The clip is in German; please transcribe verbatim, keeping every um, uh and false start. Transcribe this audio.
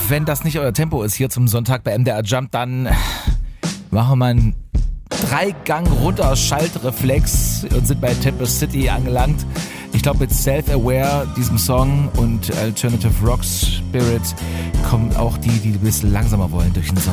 wenn das nicht euer Tempo ist hier zum Sonntag bei M D R Jump, dann machen wir mal einen Dreigang runter Schaltreflex und sind bei Tempest City angelangt. Ich glaube, mit Self-Aware, diesem Song und Alternative Rock Spirit kommen auch die, die ein bisschen langsamer wollen durch den Sonntag.